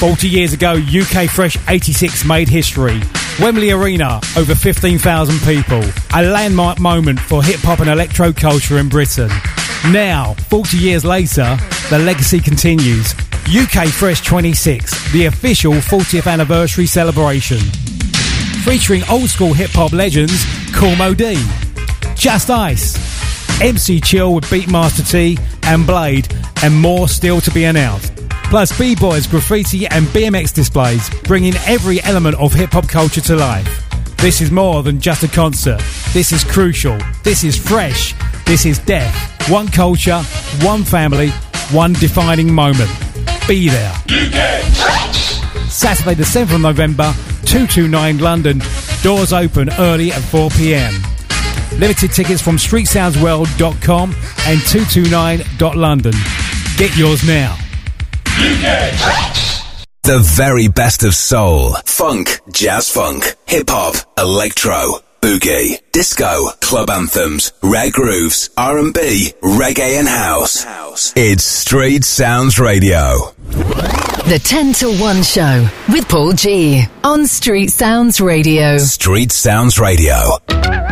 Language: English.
40 years ago, UK Fresh 86 made history. Wembley Arena, over 15,000 people. A landmark moment for hip-hop and electro culture in Britain. Now, 40 years later, the legacy continues. UK Fresh 26, the official 40th anniversary celebration. Featuring old-school hip-hop legends, Cormo D, Just Ice, MC Chill with Beatmaster T and Blade, and more still to be announced. Plus B-Boys, graffiti and BMX displays, bringing every element of hip-hop culture to life. This is more than just a concert. This is crucial. This is fresh. This is death. One culture, one family, one defining moment. Be there. Saturday the 7th of November, 229 London. Doors open early at 4 p.m. Limited tickets from streetsoundsworld.com and 229.london. Get yours now. The very best of soul, funk, jazz funk, hip-hop, electro, boogie, disco, club anthems, rare grooves, R&B, reggae and house. It's Street Sounds Radio. The 10 to 1 show with Paul G on Street Sounds Radio. Street Sounds Radio.